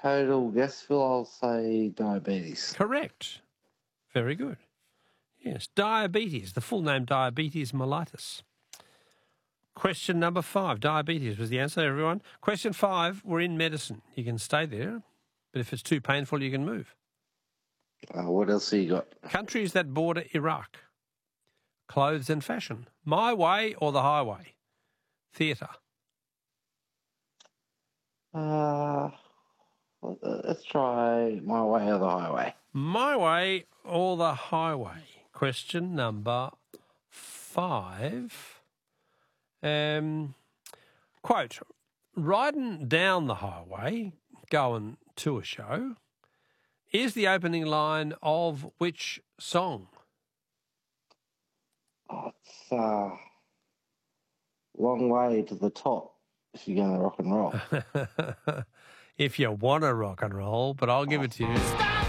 total guess, Phil, I'll say diabetes. Correct. Very good. Yes, diabetes. The full name, diabetes mellitus. Question number 5. Diabetes was the answer, everyone. Question 5. We're in medicine. You can stay there, but if it's too painful, you can move. What else have you got? Countries that border Iraq. Clothes and fashion. My way or the highway? Theatre. Let's try my way or the highway. My way or the highway? Question number 5. Quote, riding down the highway, going to a show, is the opening line of which song? It's long way to the top if you're going to rock and roll. If you want to rock and roll, but I'll give it to you.